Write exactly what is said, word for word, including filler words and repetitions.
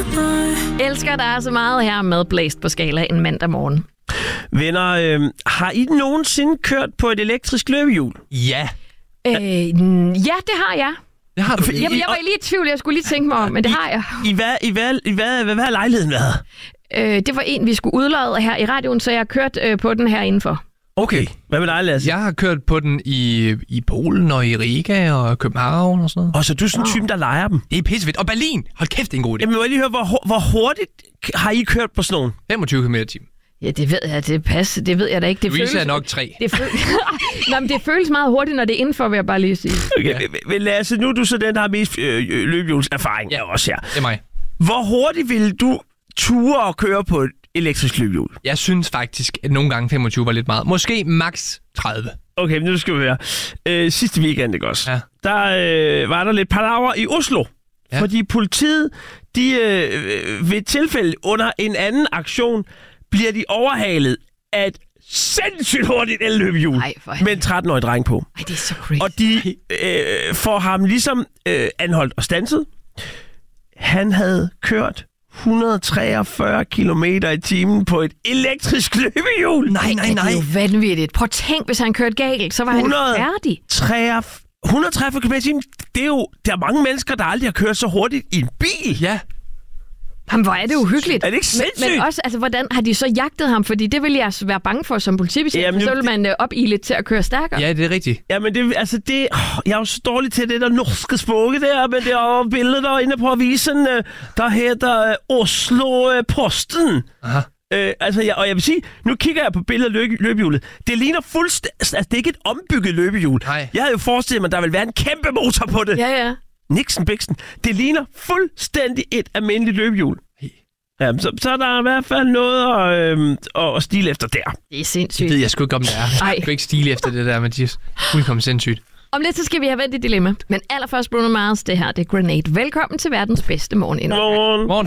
Elsker dig så meget her med Blæst på Skala en mandag morgen. Venner, øh, har I nogensinde kørt på et elektrisk løbehjul? Ja. Øh, ja, det har jeg. Det har du. Jamen, jeg var lige i tvivl, jeg skulle lige tænke mig om, men det har jeg. I hvad, i hvad, i hvad, hvad, hvad har lejligheden været? Øh, det var en, vi skulle udlade her i radioen, så jeg har kørt øh, på den her indenfor. Okay. Hvad med dig, Lasse? Jeg har kørt på den i, i Polen og i Riga og København og sådan noget. Og så er du sådan en type, der leger dem? Det er pissefedt. Og Berlin! Hold kæft, det er en god idé. Jamen, må jeg lige høre, hvor, hvor hurtigt har I kørt på sådan nogen? femogtyve kilometer i timen. Ja, det ved jeg, det passer. Det ved jeg da ikke. Det Louise føles, er nok tre. Det, føles, Nå, men det føles meget hurtigt, når det er indenfor, vil jeg bare lige sige. Okay, ja. Men Lasse, nu er du så den, der har mest øh, løbehjulserfaring. Ja, også her. Det er mig. Hvor hurtigt ville du ture og køre på et elektrisk løbehjul? Jeg synes faktisk, at nogle gange femogtyve var lidt meget. Måske max tredive. Okay, men nu skal vi høre. Øh, sidste weekend, ikke også? Ja. Der øh, var der lidt palaver i Oslo. Ja. Fordi politiet, de øh, ved et tilfælde under en anden aktion, bliver de overhalet af et sindssygt hurtigt elløbehjul med en tretten-årig dreng på. Ej, det er så crazy. Og de øh, får ham ligesom øh, anholdt og standset. Han havde kørt et hundrede og treogfyrre kilometer i timen på et elektrisk løbehjul. Nej, nej, nej. Det er jo vanvittigt. Prøv at tænk, hvis han kørte galt, så var han færdig. et hundrede og treogfyrre kilometer i timen. Det er jo der er mange mennesker, der aldrig har kørt så hurtigt i en bil. Ja. Jamen, hvor er det uhyggeligt. Er det ikke sindssygt? Men, men også, altså, hvordan har de så jagtet ham? Fordi det vil jeg altså være bange for som politibetjent. Jamen, så vil man øh, opile til at køre stærkere. Ja, det er rigtigt. Jamen, det, altså, det, åh, jeg er jo så dårlig til det der norske sproget der, men det er jo billedet der inde på avisen, øh, der hedder øh, Oslo øh, Posten. Aha. Øh, altså, jeg, og jeg vil sige, nu kigger jeg på billedet af løbe, løbehjulet. Det ligner fuldstændig... Altså, det er ikke et ombygget løbehjul. Nej. Jeg havde jo forestillet mig, at der ville være en kæmpe motor på det. Ja, ja. Nixon Bixen. Det ligner fuldstændig et almindeligt løbehjul. Ja, så, så er der i hvert fald noget at, øh, at stile efter der. Det er sindssygt. Det ved jeg sgu ikke, om det er. Ej. Jeg kan ikke stile efter det der, Mathias. Fuldkommen sindssygt. Om lidt, så skal vi have vendt et dilemma. Men allerførst Bruno Mars, det her, det er Grenade. Velkommen til verdens bedste morgen endnu. Morgen. Morgen.